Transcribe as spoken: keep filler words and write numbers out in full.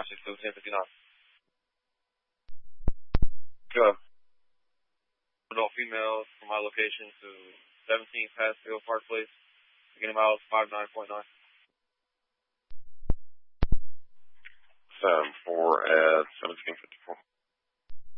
five six two, ten fifty-nine. Go. Adult females from my location to seventeen Passfield Park Place. Beginning miles five nine point nine. seven four at seventeen fifty-four.